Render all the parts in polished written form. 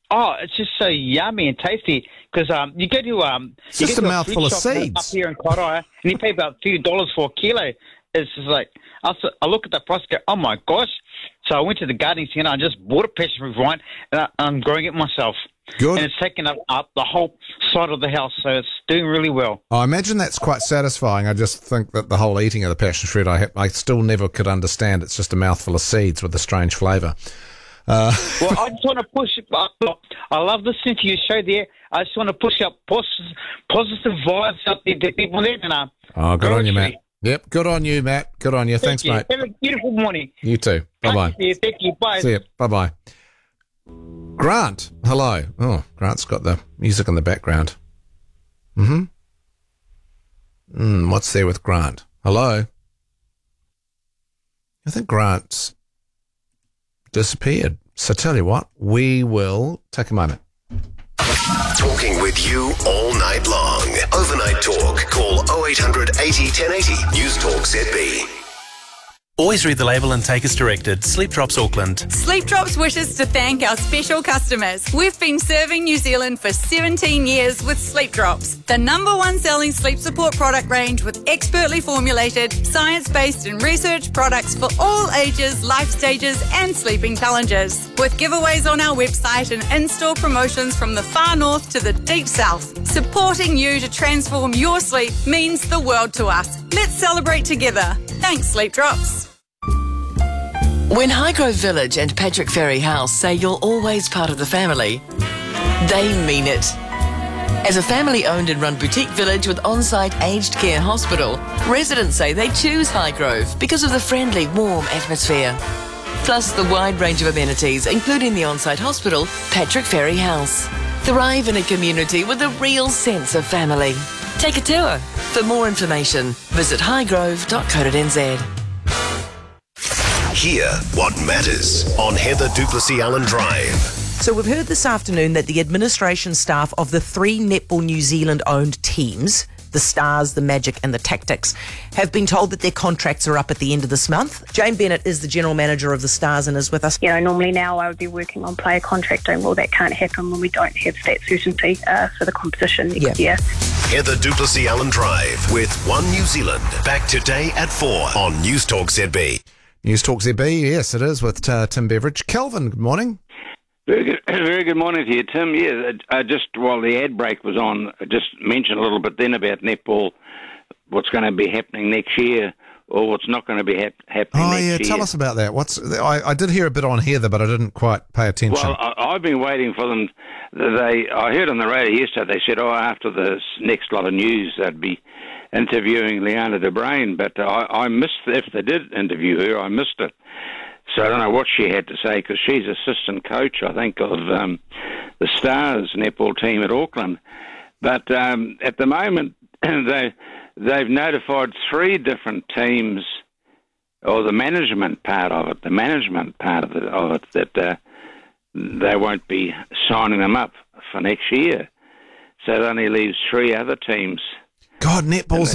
Oh, it's just so yummy and tasty because you go to It's just a mouthful of seeds up here in Kairai, and you pay about $2 for a kilo. It's just like I look at the price, and go, oh my gosh! So I went to the gardening centre. I just bought a passion fruit vine, and I'm growing it myself. Good. And it's taken up the whole side of the house, so it's doing really well. I imagine that's quite satisfying. I just think that the whole eating of the passion fruit, I still never could understand. It's just a mouthful of seeds with a strange flavour. Well, I just want to push it up. I love listening to your show there. I just want to push up positive vibes up there to people there. Oh, good on you, Matt. Yep, good on you, Matt. Good on you. Thanks, mate. Have a beautiful morning. You too. Bye-bye. Thank you. Bye. See you. Bye-bye. Grant, hello. Oh, Grant's got the music in the background. What's there with Grant? Hello? I think Grant's disappeared. So tell you what, we will take a moment. Talking with you all night long. Overnight Talk. Call 0800 80 1080. News Talk ZB. Always read the label and take as directed. Sleep Drops Auckland. Sleep Drops wishes to thank our special customers. We've been serving New Zealand for 17 years with Sleep Drops, the #1 selling sleep support product range with expertly formulated, science-based and research products for all ages, life stages and sleeping challenges. With giveaways on our website and in-store promotions from the far north to the deep south, supporting you to transform your sleep means the world to us. Let's celebrate together. Thanks, Sleep Drops. When Highgrove Village and Patrick Ferry House say you're always part of the family, they mean it. As a family-owned and run boutique village with on-site aged care hospital, residents say they choose Highgrove because of the friendly, warm atmosphere. Plus the wide range of amenities, including the on-site hospital, Patrick Ferry House. Thrive in a community with a real sense of family. Take a tour. For more information, visit highgrove.co.nz. Hear what matters on Heather Duplessis Allen Drive. So we've heard this afternoon that the administration staff of the 3 Netball New Zealand-owned teams, the Stars, the Magic and the Tactics, have been told that their contracts are up at the end of this month. Jane Bennett is the General Manager of the Stars and is with us. Normally now I would be working on player contracting. Well, that can't happen when we don't have that certainty for the competition next year. Heather Duplessis Allen Drive with One New Zealand. Back today at 4 on News Talk ZB. News Talk ZB, yes, it is, with Tim Beveridge. Kelvin, good morning. Very good morning to you, Tim. Yeah, just while the ad break was on, I just mentioned a little bit then about netball, what's going to be happening next year, or what's not going to be happening next year. Tell us about that. I did hear a bit on Heather, but I didn't quite pay attention. Well, I've been waiting for them. I heard on the radio yesterday, they said, after this next lot of news, they'd be interviewing Liana de Bruin, but I missed, if they did interview her, I missed it. So I don't know what she had to say, because she's assistant coach, I think, of the Stars netball team at Auckland. But at the moment, they've notified 3 different teams, or the management part of it, that they won't be signing them up for next year. So it only leaves 3 other teams. God, netball's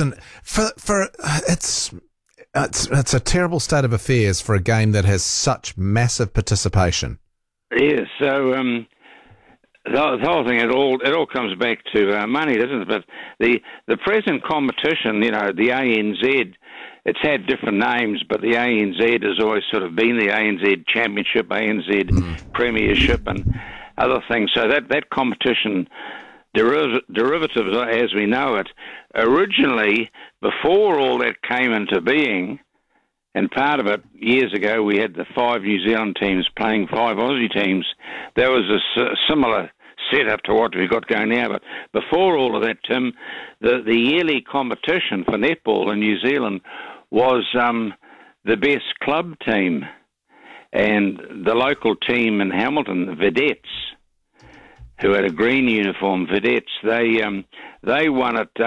it's a terrible state of affairs for a game that has such massive participation. Yeah, so the whole thing, it all comes back to money, doesn't it? But the present competition, the ANZ, it's had different names, but the ANZ has always sort of been the ANZ Championship, ANZ Premiership, and other things. So that competition, derivatives as we know it, originally, before all that came into being, and part of it, years ago, we had the 5 New Zealand teams playing 5 Aussie teams. There was a similar setup to what we've got going now. But before all of that, Tim, the yearly competition for netball in New Zealand was the best club team. And the local team in Hamilton, the Vedettes, who had a green uniform, Vedettes, they won it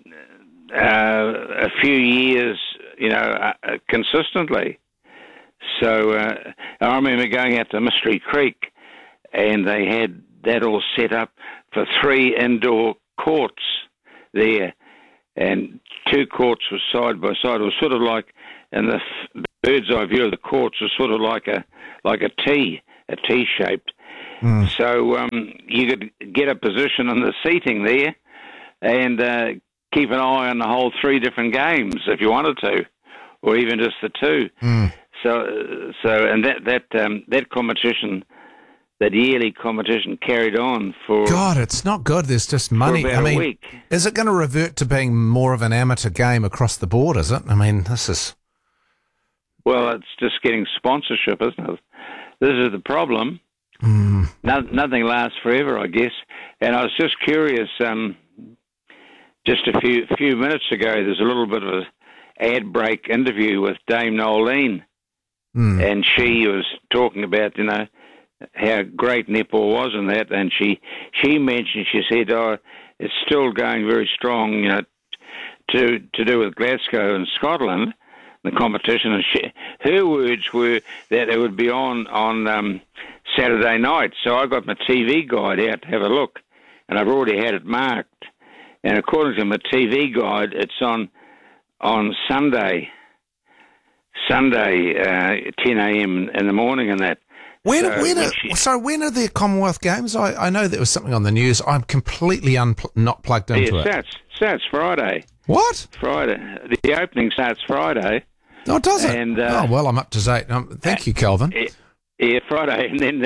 a few years, consistently. So I remember going out to Mystery Creek, and they had that all set up for 3 indoor courts there, and 2 courts were side by side. It was sort of like, in the bird's eye view of the courts, was sort of like a T-shaped. So you could get a position in the seating there and keep an eye on the whole 3 different games if you wanted to, or even just the 2. And that competition, that yearly competition, carried on for God, it's not good. There's just money. about a week. Is it going to revert to being more of an amateur game across the board? Is it? I mean, this is. Well, it's just getting sponsorship, isn't it? This is the problem. Nothing lasts forever, I guess. And I was just curious. Just a few minutes ago, there's a little bit of an ad break interview with Dame Nolene, and she was talking about, how great netball was and that, and she mentioned, she said, it's still going very strong, to do with Glasgow and Scotland, the competition. And her words were that it would be on Saturday night. So I got my TV guide out to have a look, and I've already had it marked. And according to my TV guide, it's on Sunday, 10 a.m. in the morning and that. When are the Commonwealth Games? I know there was something on the news. I'm completely not plugged into it. Starts Friday. What? Friday. The opening starts Friday. Oh, does it? And, well, I'm up to date. Thank you, Kelvin. Yeah, Friday, and then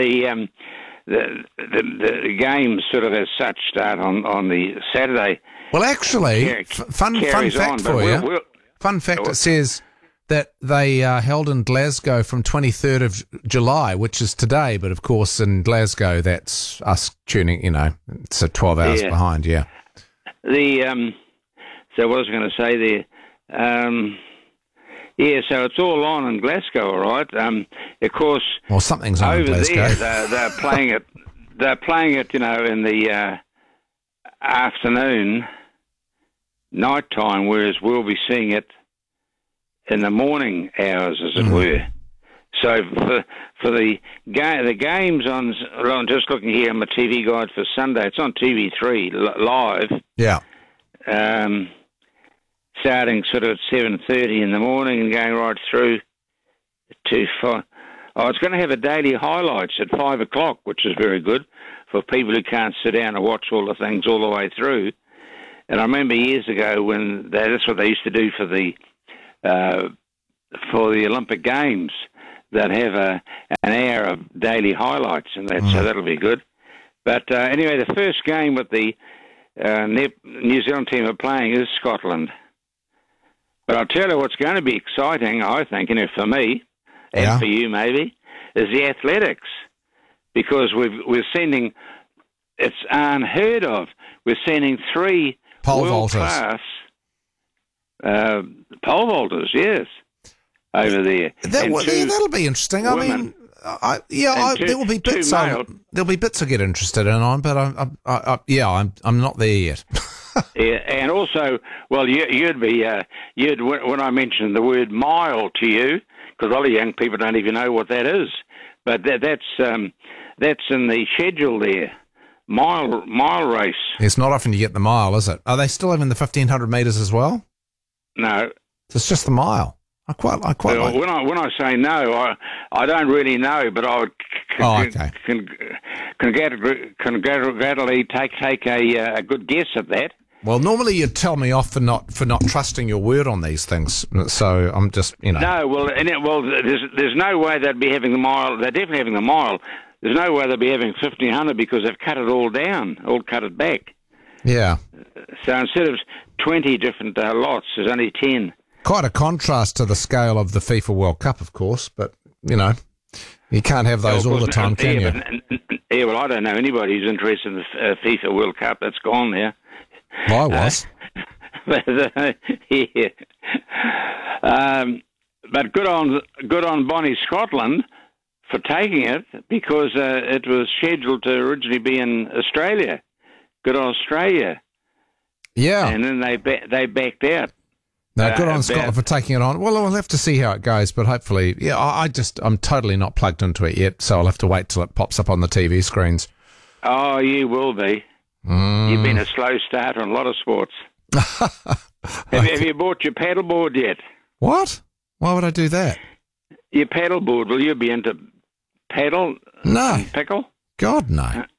the games sort of as such start on the Saturday. Well, actually, fun fact for you. Fun fact, it says that they held in Glasgow from 23rd of July, which is today, but of course in Glasgow, that's us tuning, it's 12 hours behind, yeah. So what was I going to say there? So it's all on in Glasgow, all right. Of course, well, something's on over in Glasgow. there. They're playing it. They're playing it, in the afternoon, night time, whereas we'll be seeing it in the morning hours, as it were. So for the games on, I'm just looking here on my TV guide for Sunday. It's on TV3 live. Yeah. Starting sort of at 7:30 in the morning and going right through to 5. Oh, it's going to have a daily highlights at 5 o'clock, which is very good for people who can't sit down and watch all the things all the way through. And I remember years ago when that's what they used to do for the Olympic Games. They'd have an hour of daily highlights, and that, so that'll be good. But anyway, the first game with the New Zealand team are playing is Scotland. But I'll tell you what's going to be exciting, I think, for me, and for you maybe, is the athletics. Because we're sending, it's unheard of, we're sending 3 pole world-class pole vaulters, yes, over there. That'll be interesting. I mean, there will be bits. There'll be bits I get interested in but I'm not there yet. Yeah, and also, well, you'd when I mentioned the word mile to you, because a lot of young people don't even know what that is, but that's in the schedule there. Mile race. It's not often you get the mile, is it? Are they still having the 1,500 metres as well? No, it's just the mile. I quite like. When I say no, I don't really know, but I would congratulate take a good guess at that. Well, normally you'd tell me off for not trusting your word on these things. So I'm just, No, there's no way they'd be having the mile. They're definitely having the mile. There's no way they'd be having 1,500 because they've cut it all down, cut it back. Yeah. So instead of 20 different lots, there's only 10. Quite a contrast to the scale of the FIFA World Cup, of course, but, you can't have those all the time, can you? Well, I don't know anybody who's interested in the FIFA World Cup. That's gone now. Well, I was. But good on Bonnie Scotland for taking it, because it was scheduled to originally be in Australia. Good on Australia. Yeah. And then they backed out. No, good on Scotland for taking it on. Well, we'll have to see how it goes, but hopefully, I'm totally not plugged into it yet, so I'll have to wait till it pops up on the TV screens. Oh, you will be. You've been a slow start on a lot of sports. Have you bought your paddleboard yet? What? Why would I do that? Your paddleboard, will you be into paddle? No. Pickle? God, no.